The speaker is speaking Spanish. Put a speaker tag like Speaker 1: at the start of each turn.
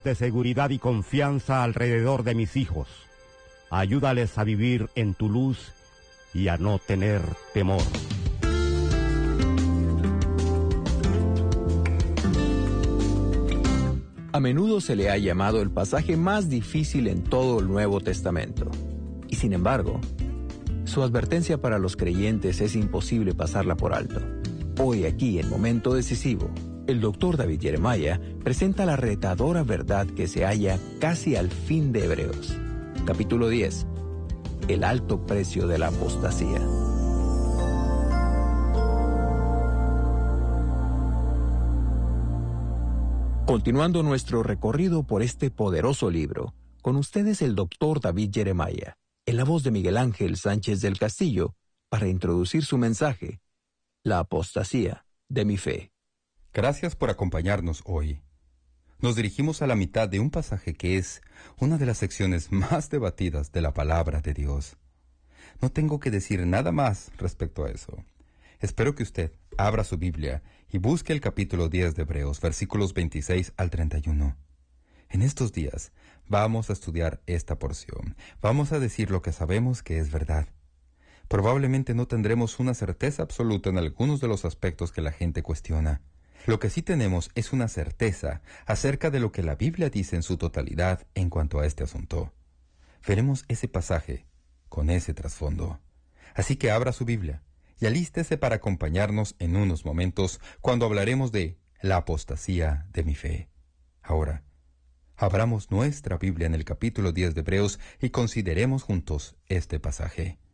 Speaker 1: de seguridad y confianza alrededor de mis hijos. Ayúdales a vivir en tu luz y a no tener temor.
Speaker 2: A menudo se le ha llamado el pasaje más difícil en todo el Nuevo Testamento. Y sin embargo, su advertencia para los creyentes es imposible pasarla por alto. Hoy aquí, en Momento Decisivo, el Dr. David Jeremiah presenta la retadora verdad que se halla casi al fin de Hebreos. Capítulo 10. El alto precio de la apostasía. Continuando nuestro recorrido por este poderoso libro, con ustedes el Dr. David Jeremiah, en la voz de Miguel Ángel Sánchez del Castillo, para introducir su mensaje, La apostasía de mi fe.
Speaker 3: Gracias por acompañarnos hoy. Nos dirigimos a la mitad de un pasaje que es una de las secciones más debatidas de la palabra de Dios. No tengo que decir nada más respecto a eso. Espero que usted abra su Biblia y busque el capítulo 10 de Hebreos, versículos 26 al 31. En estos días vamos a estudiar esta porción. Vamos a decir lo que sabemos que es verdad. Probablemente no tendremos una certeza absoluta en algunos de los aspectos que la gente cuestiona. Lo que sí tenemos es una certeza acerca de lo que la Biblia dice en su totalidad en cuanto a este asunto. Veremos ese pasaje con ese trasfondo. Así que abra su Biblia y alístese para acompañarnos en unos momentos cuando hablaremos de la apostasía de mi fe. Ahora, abramos nuestra Biblia en el capítulo 10 de Hebreos y consideremos juntos este pasaje.